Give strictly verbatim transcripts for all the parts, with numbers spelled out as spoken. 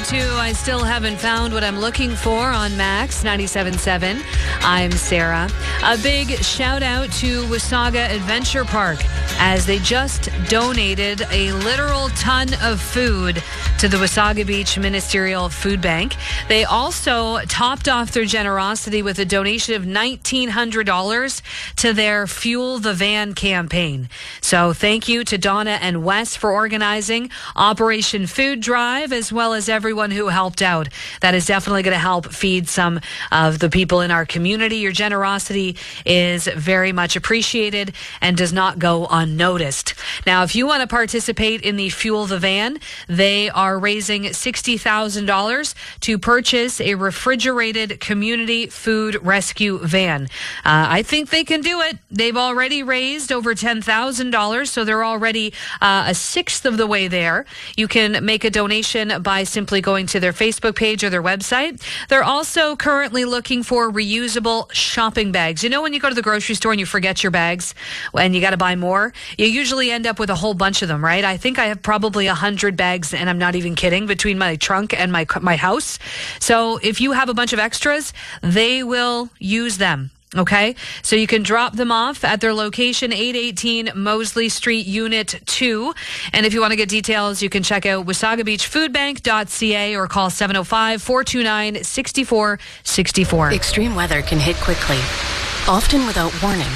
to I Still Haven't Found What I'm Looking For on Max ninety-seven point seven. I'm Sarah. A big shout out to Wasaga Adventure Park as they just donated a literal ton of food to the Wasaga Beach Ministerial Food Bank. They also topped off their generosity with a donation of nineteen hundred dollars to their Fuel the Van campaign. So thank you to Donna and Wes for organizing Operation Food Drive, as well as everyone who helped out. That is definitely going to help feed some of the people in our community. Your generosity is very much appreciated and does not go unnoticed. Now, if you want to participate in the Fuel the Van, they are raising sixty thousand dollars to purchase a refrigerated community food rescue van. Uh, I think they can do it. They've already raised over ten thousand dollars, so they're already uh, a sixth of the way there. You can make a donation by simply going to their Facebook page or their website. They're also currently looking for reusable shopping bags. You know when you go to the grocery store and you forget your bags and you got to buy more? You usually end up with a whole bunch of them, right? I think I have probably one hundred bags, and I'm not even kidding, between my trunk and my my house. So if you have a bunch of extras, they will use them. Okay, so you can drop them off at their location, eight eighteen Mosley Street, Unit two. And if you want to get details, you can check out wasaga beach food bank dot c a or call seven oh five, four two nine, six four six four. Extreme weather can hit quickly, often without warning.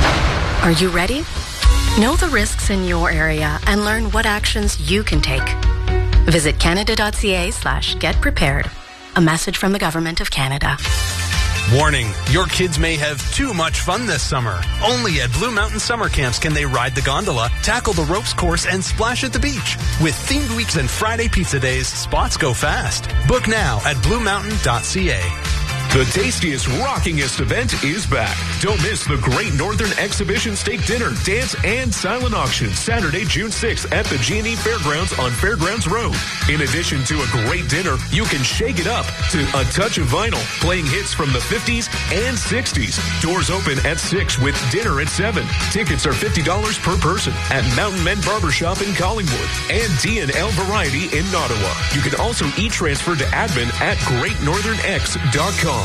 Are you ready? Know the risks in your area and learn what actions you can take. Visit canada.ca slash get prepared. A message from the Government of Canada. Warning, your kids may have too much fun this summer. Only at Blue Mountain Summer Camps can they ride the gondola, tackle the ropes course, and splash at the beach. With themed weeks and Friday pizza days, spots go fast. Book now at blue mountain dot c a. The tastiest, rockingest event is back. Don't miss the Great Northern Exhibition Steak Dinner, Dance, and Silent Auction, Saturday, June sixth at the G and E Fairgrounds on Fairgrounds Road. In addition to a great dinner, you can shake it up to A Touch of Vinyl, playing hits from the fifties and sixties. Doors open at six with dinner at seven. Tickets are fifty dollars per person at Mountain Men Barbershop in Collingwood and D and L Variety in Ottawa. You can also e-transfer to admin at great northern x dot com.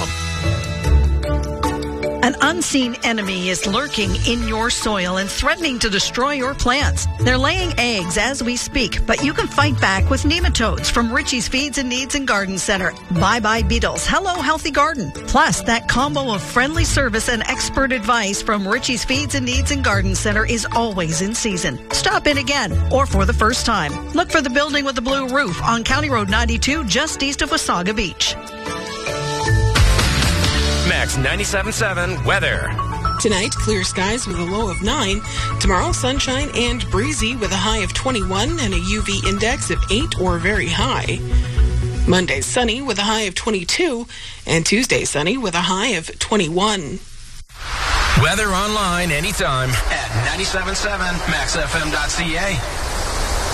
An unseen enemy is lurking in your soil and threatening to destroy your plants. They're laying eggs as we speak, but you can fight back with nematodes from Richie's Feeds and Needs and Garden Center. Bye-bye beetles. Hello, healthy garden. Plus, that combo of friendly service and expert advice from Richie's Feeds and Needs and Garden Center is always in season. Stop in again, or for the first time. Look for the building with the blue roof on County Road ninety-two, just east of Wasaga Beach. Max ninety-seven point seven weather. Tonight, clear skies with a low of nine. Tomorrow, sunshine and breezy with a high of twenty-one and a U V index of eight or very high. Monday, sunny with a high of twenty-two, and Tuesday, sunny with a high of twenty-one. Weather online anytime at ninety-seven point seven max f m dot c a.